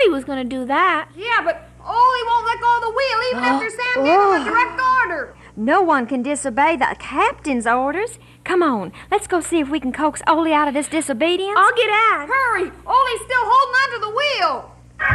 was going to do that. Yeah, but Ole won't let go of the wheel even after Sam gave him a direct order. No one can disobey the captain's orders. Come on, let's go see if we can coax Ole out of this disobedience. I'll get out. Hurry! Ole's still holding onto the wheel.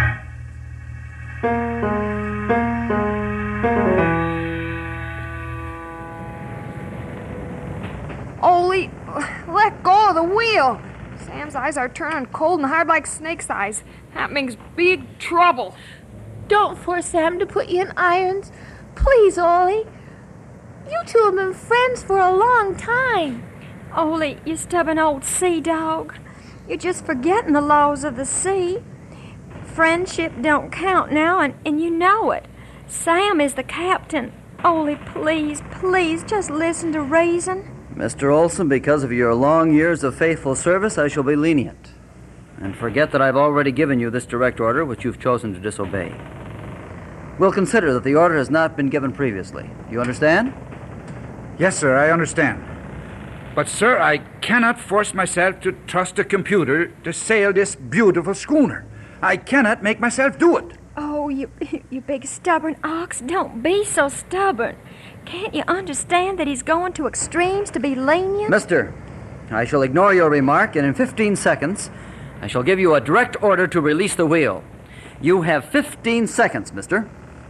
Ole, let go of the wheel. Sam's eyes are turning cold and hard like snake's eyes. That means big trouble. Don't force Sam to put you in irons. Please, Ole. You two have been friends for a long time. Ole, you stubborn old sea dog. You're just forgetting the laws of the sea. Friendship don't count now, and you know it. Sam is the captain. Ole, please, please, just listen to reason. Mr. Olson, because of your long years of faithful service, I shall be lenient. And forget that I've already given you this direct order, which you've chosen to disobey. We'll consider that the order has not been given previously. Do you understand? Yes, sir, I understand. But, sir, I cannot force myself to trust a computer to sail this beautiful schooner. I cannot make myself do it. Oh, you big stubborn ox, don't be so stubborn. Can't you understand that he's going to extremes to be lenient? Mister, I shall ignore your remark, and in 15 seconds, I shall give you a direct order to release the wheel. You have 15 seconds, mister.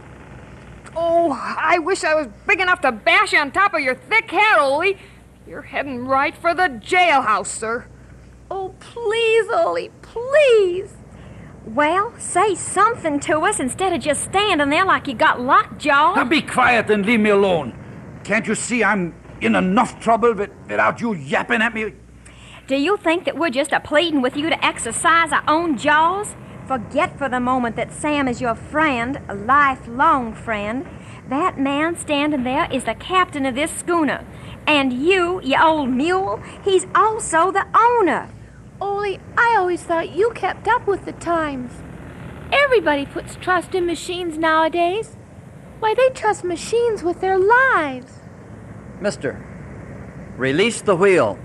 Oh, I wish I was big enough to bash on top of your thick head, Ole. You're heading right for the jailhouse, sir. Oh, please, Ole, please. Well, say something to us instead of just standing there like you got lockjaw. Now be quiet and leave me alone. Can't you see I'm in enough trouble without you yapping at me? Do you think that we're just a-pleading with you to exercise our own jaws? Forget for the moment that Sam is your friend, a lifelong friend. That man standing there is the captain of this schooner. And you old mule, he's also the owner. Ole, I always thought you kept up with the times. Everybody puts trust in machines nowadays. Why, they trust machines with their lives. Mister, release the wheel.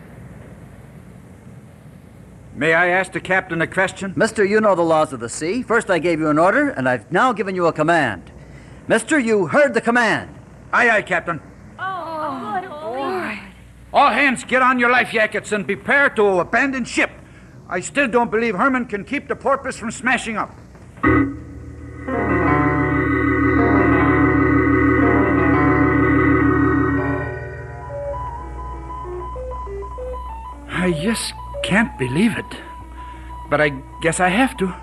May I ask the captain a question? Mister, you know the laws of the sea. First I gave you an order, and I've now given you a command. Mister, you heard the command. Aye, aye, Captain. Oh, good boy. All hands get on your life jackets and prepare to abandon ship. I still don't believe Herman can keep the Porpoise from smashing up. I just can't believe it. But I guess I have to.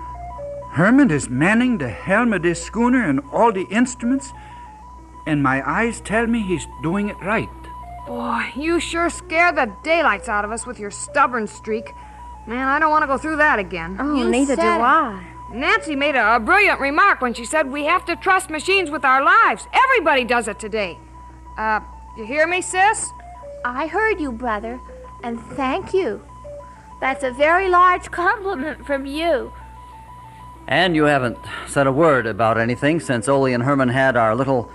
Herman is manning the helm of this schooner and all the instruments, and my eyes tell me he's doing it right. Boy, you sure scare the daylights out of us with your stubborn streak. Man, I don't want to go through that again. Oh, neither do I. Nancy made a brilliant remark when she said we have to trust machines with our lives. Everybody does it today. You hear me, sis? I heard you, brother, and thank you. That's a very large compliment from you. And you haven't said a word about anything since Ole and Herman had our little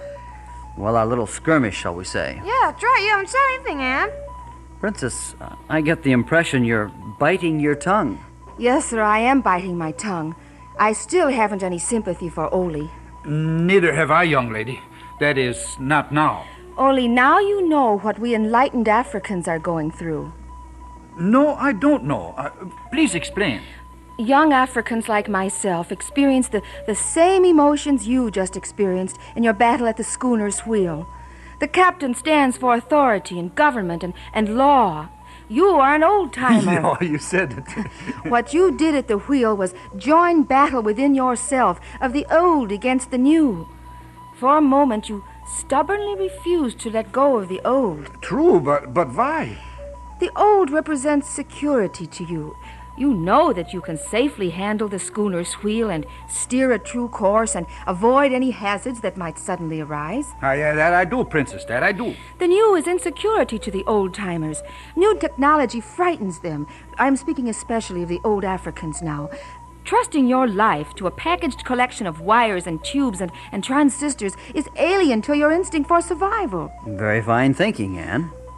skirmish, shall we say. Yeah, that's right. You haven't said anything, Anne. Princess, I get the impression you're biting your tongue. Yes, sir, I am biting my tongue. I still haven't any sympathy for Ole. Neither have I, young lady. That is, not now. Ole, now you know what we enlightened Africans are going through. No, I don't know. Please explain. Young Africans like myself experience the same emotions you just experienced in your battle at the schooner's wheel. The captain stands for authority and government and law. You are an old-timer. No, you said it. What you did at the wheel was join battle within yourself of the old against the new. For a moment, you stubbornly refused to let go of the old. True, but why? The old represents security to you. You know that you can safely handle the schooner's wheel and steer a true course and avoid any hazards that might suddenly arise. Yeah, that I do, Princess, that I do. The new is insecurity to the old-timers. New technology frightens them. I'm speaking especially of the old Africans now. Trusting your life to a packaged collection of wires and tubes and transistors is alien to your instinct for survival. Very fine thinking, Anne.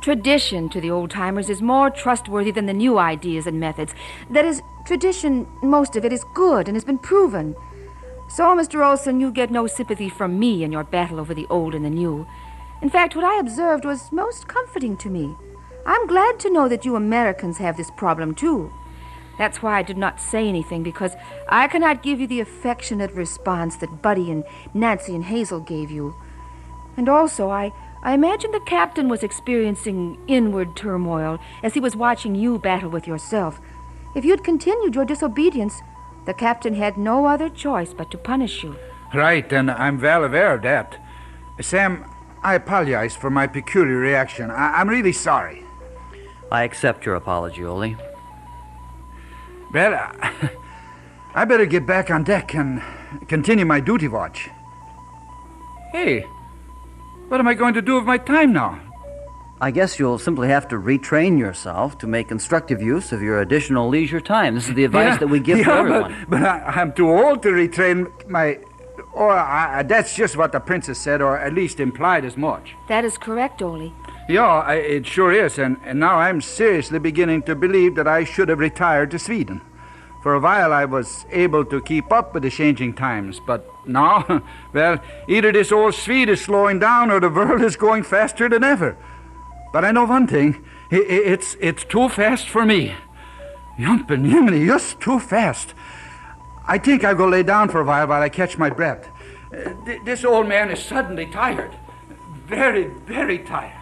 Tradition to the old-timers is more trustworthy than the new ideas and methods. That is, tradition, most of it is good and has been proven. So, Mr. Olson, you get no sympathy from me in your battle over the old and the new. In fact, what I observed was most comforting to me. I'm glad to know that you Americans have this problem, too. That's why I did not say anything, because I cannot give you the affectionate response that Buddy and Nancy and Hazel gave you. And also, I imagine the captain was experiencing inward turmoil as he was watching you battle with yourself. If you'd continued your disobedience, the captain had no other choice but to punish you. Right, and I'm well aware of that. Sam, I apologize for my peculiar reaction. I'm really sorry. I accept your apology, Ole. Well, I better get back on deck and continue my duty watch. Hey, what am I going to do with my time now? I guess you'll simply have to retrain yourself to make constructive use of your additional leisure time. This is the advice that we give to everyone. But I'm too old to retrain my... Or that's just what the princess said, or at least implied as much. That is correct, Ole. Yeah, it sure is, and now I'm seriously beginning to believe that I should have retired to Sweden. For a while I was able to keep up with the changing times, but now, well, either this old Swede is slowing down or the world is going faster than ever. But I know one thing, it's too fast for me. Yumpin' Yiminy, just too fast. I think I'll go lay down for a while I catch my breath. This old man is suddenly tired. Very, very tired.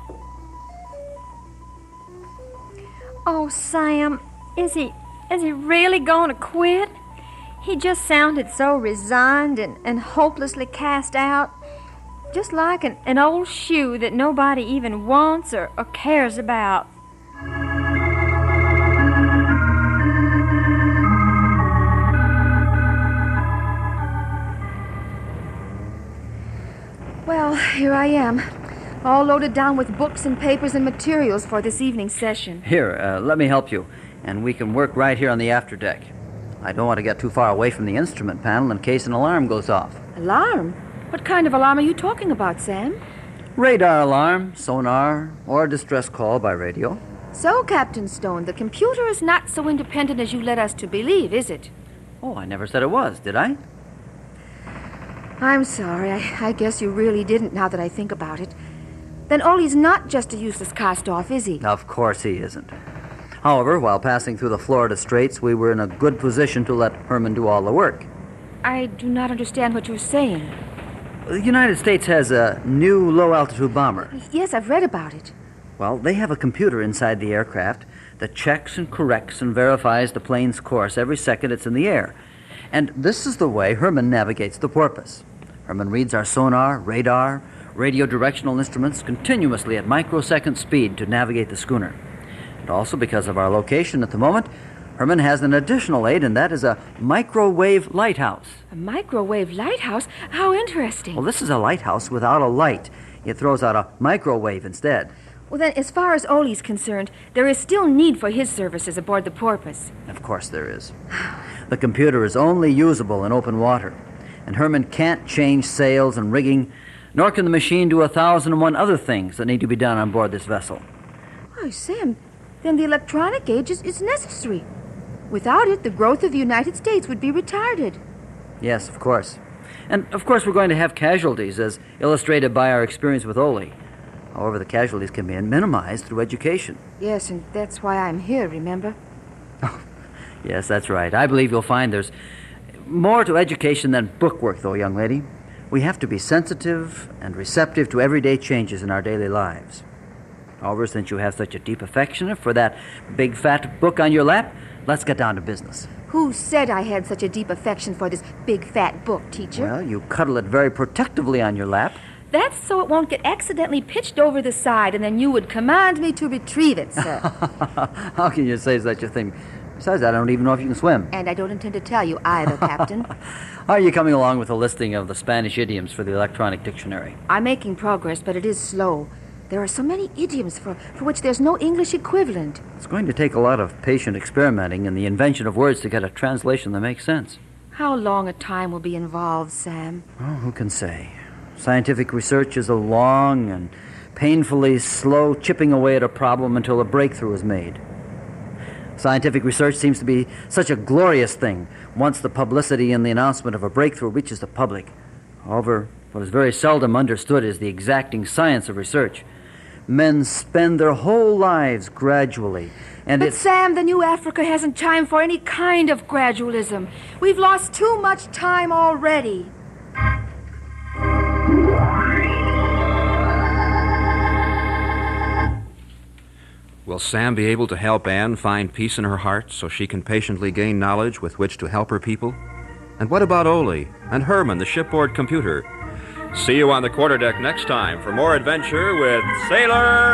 Oh, Sam, is he really going to quit? He just sounded so resigned and hopelessly cast out. Just like an old shoe that nobody even wants or cares about. Well, here I am, all loaded down with books and papers and materials for this evening's session. Here, let me help you, and we can work right here on the afterdeck. I don't want to get too far away from the instrument panel in case an alarm goes off. Alarm? What kind of alarm are you talking about, Sam? Radar alarm, sonar, or a distress call by radio. So, Captain Stone, the computer is not so independent as you led us to believe, is it? Oh, I never said it was, did I? I'm sorry. I guess you really didn't, now that I think about it. Then Ole's not just a useless cast-off, is he? Of course he isn't. However, while passing through the Florida Straits, we were in a good position to let Herman do all the work. I do not understand what you're saying. The United States has a new low-altitude bomber. Yes, I've read about it. Well, they have a computer inside the aircraft that checks and corrects and verifies the plane's course every second it's in the air. And this is the way Herman navigates the Porpoise. Herman reads our sonar, radar, radio directional instruments continuously at microsecond speed to navigate the schooner. And also because of our location at the moment, Herman has an additional aid, and that is a microwave lighthouse. A microwave lighthouse? How interesting. Well, this is a lighthouse without a light. It throws out a microwave instead. Well, then, as far as Ole's concerned, there is still need for his services aboard the Porpoise. Of course there is. The computer is only usable in open water, and Herman can't change sails and rigging, nor can the machine do 1,001 other things that need to be done on board this vessel. Why, Sam, then the electronic age is necessary. Without it, the growth of the United States would be retarded. Yes, of course. And, of course, we're going to have casualties, as illustrated by our experience with Ole. However, the casualties can be minimized through education. Yes, and that's why I'm here, remember? Yes, that's right. I believe you'll find there's more to education than bookwork, though, young lady. We have to be sensitive and receptive to everyday changes in our daily lives. However, since you have such a deep affection for that big fat book on your lap, let's get down to business. Who said I had such a deep affection for this big fat book, teacher? Well, you cuddle it very protectively on your lap. That's so it won't get accidentally pitched over the side, and then you would command me to retrieve it, sir. How can you say such a thing? Besides, I don't even know if you can swim. And I don't intend to tell you either, Captain. Are you coming along with a listing of the Spanish idioms for the electronic dictionary? I'm making progress, but it is slow. There are so many idioms for which there's no English equivalent. It's going to take a lot of patient experimenting and the invention of words to get a translation that makes sense. How long a time will be involved, Sam? Oh, who can say? Scientific research is a long and painfully slow chipping away at a problem until a breakthrough is made. Scientific research seems to be such a glorious thing once the publicity and the announcement of a breakthrough reaches the public. However, what is very seldom understood is the exacting science of research. Men spend their whole lives gradually, and But Sam, the new Africa hasn't time for any kind of gradualism. We've lost too much time already. Will Sam be able to help Anne find peace in her heart so she can patiently gain knowledge with which to help her people? And what about Ole and Herman, the shipboard computer? See you on the quarterdeck next time for more adventure with Sailor